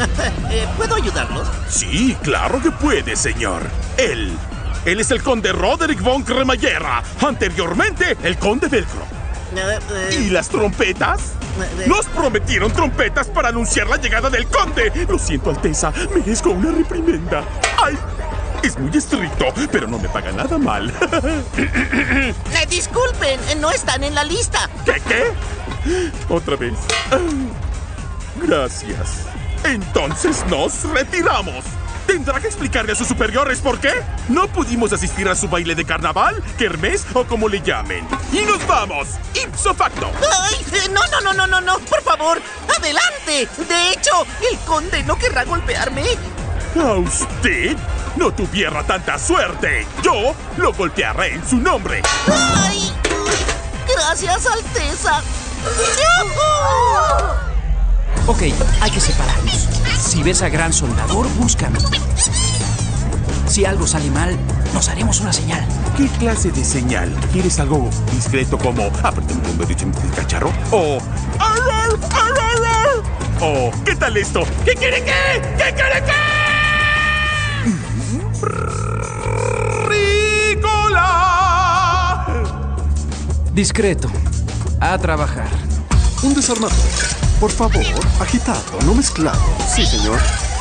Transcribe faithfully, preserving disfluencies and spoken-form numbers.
Eh, ¿Puedo ayudarlos? Sí, claro que puede, señor. Él. Él es el conde Roderick von Cremallera. Anteriormente, el conde Velcro. Eh, eh, ¿Y las trompetas? eh, Nos prometieron trompetas para anunciar la llegada del conde. Lo siento, Alteza. Merezco una reprimenda. ¡Ay! Es muy estricto, pero no me paga nada mal. eh, disculpen, eh, no están en la lista. ¿Qué, qué? Otra vez. Ah, gracias. Entonces nos retiramos. Tendrá que explicarle a sus superiores por qué no pudimos asistir a su baile de carnaval, kermés o como le llamen. Y nos vamos, ipso facto. ¡Ay! eh, no, no, no, no, no, no, por favor, adelante. De hecho, el conde no querrá golpearme. ¿A usted? No tuviera tanta suerte. Yo lo golpearé en su nombre. ¡Ay! Gracias, Alteza. Ok, hay que separarnos. Si ves a Gran Soldador, búscame. Si algo sale mal, nos haremos una señal. ¿Qué clase de señal? ¿Quieres algo discreto como apretame un dedo y cacharro? ¿O arrar, arrar, arrar? ¿O qué tal esto? ¿Qué quiere qué? ¿Qué quiere qué? ¡Ricola! Discreto. A trabajar. Un desarmador. Por favor, agitado, no mezclado. Sí, señor.